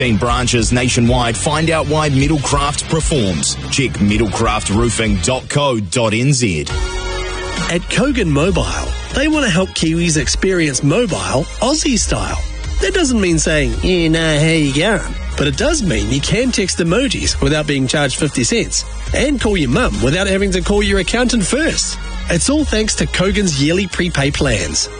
branches nationwide. Find out why Middlecraft performs. Check middlecraftroofing.co.nz. At Kogan Mobile, they want to help Kiwis experience mobile Aussie style. That doesn't mean saying, yeah, nah, how you going? But it does mean you can text emojis without being charged 50 cents and call your mum without having to call your accountant first. It's all thanks to Kogan's yearly prepay plans.